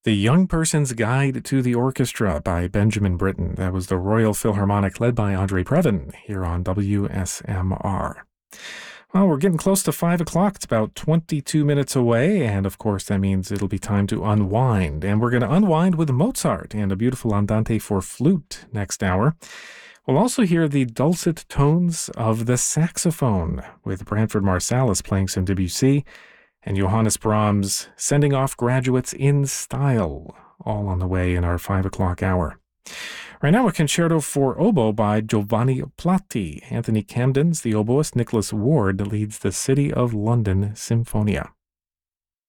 The Young Person's Guide to the Orchestra by Benjamin Britten. That was the Royal Philharmonic led by Andre Previn here on WSMR. Well, we're getting close to 5 o'clock. It's about 22 minutes away, and of course that means it'll be time to unwind. And we're going to unwind with Mozart and a beautiful Andante for flute next hour. We'll also hear the dulcet tones of the saxophone with Branford Marsalis playing some Debussy, and Johannes Brahms sending off graduates in style, all on the way in our 5 o'clock hour. Right now, a concerto for oboe by Giovanni Platti. Anthony Camden's the oboist. Nicholas Ward leads the City of London Symphonia.